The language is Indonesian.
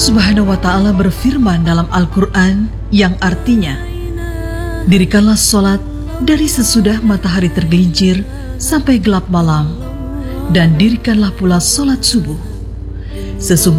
Subhanahu wa ta'ala berfirman dalam Al-Quran yang artinya, dirikanlah sholat dari sesudah matahari tergelincir sampai gelap malam, dan dirikanlah pula sholat subuh.